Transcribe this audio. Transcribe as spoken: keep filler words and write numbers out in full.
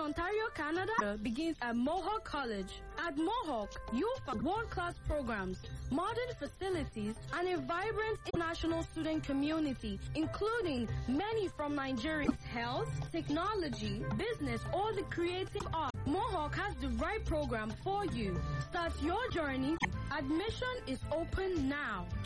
Ontario, Canada begins at Mohawk College. At Mohawk, you'll find world-class programs, modern facilities, and a vibrant international student community, including many from Nigeria's health, technology, business, or the creative arts. Mohawk has the right program for you. Start your journey. Admission is open now.